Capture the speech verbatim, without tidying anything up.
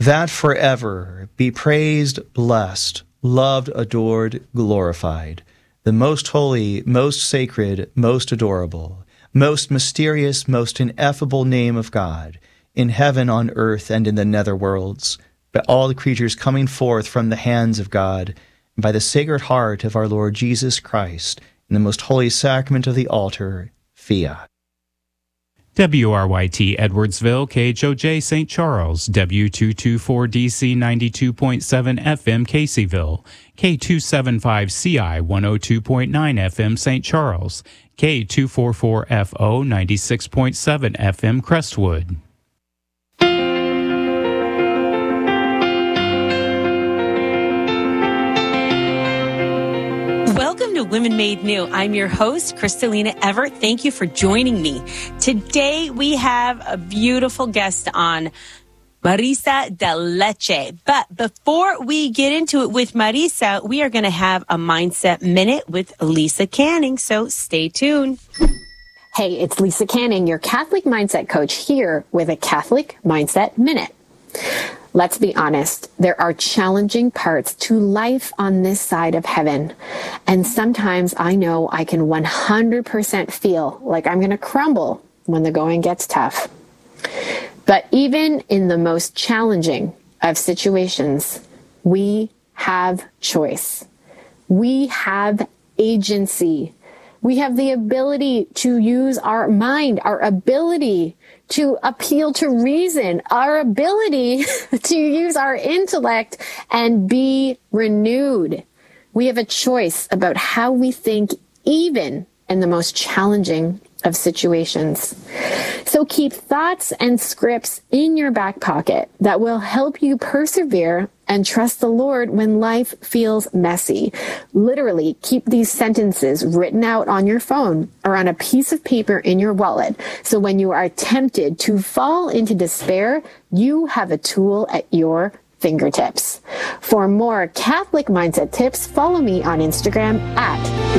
that forever be praised, blessed, loved, adored, glorified, the most holy, most sacred, most adorable, most mysterious, most ineffable name of God, in heaven, on earth, and in the nether worlds, by all the creatures coming forth from the hands of God, and by the Sacred Heart of our Lord Jesus Christ, in the most holy sacrament of the altar, fiat. W R Y T Edwardsville, K H O J Saint Charles, W two twenty-four D C ninety-two point seven F M Caseyville, K two seventy-five C I one oh two point nine F M Saint Charles, K two forty-four F O ninety-six point seven F M Crestwood. Welcome to Women Made New. I'm your host, Kristalina Everett. Thank you for joining me. Today we have a beautiful guest on, Marisa de Leche. But before we get into it with Marisa, we are going to have a Mindset Minute with Lisa Canning, so stay tuned. Hey, it's Lisa Canning, your Catholic Mindset Coach, here with a Catholic Mindset Minute. Let's be honest, there are challenging parts to life on this side of heaven. And sometimes I know I can one hundred percent feel like I'm going to crumble when the going gets tough. But even in the most challenging of situations, we have choice. We have agency. We have the ability to use our mind, our ability to appeal to reason, our ability to use our intellect and be renewed. We have a choice about how we think, even in the most challenging of situations. So keep thoughts and scripts in your back pocket that will help you persevere and trust the Lord when life feels messy. Literally, keep these sentences written out on your phone or on a piece of paper in your wallet. So when you are tempted to fall into despair, you have a tool at your fingertips. For more Catholic mindset tips, follow me on Instagram at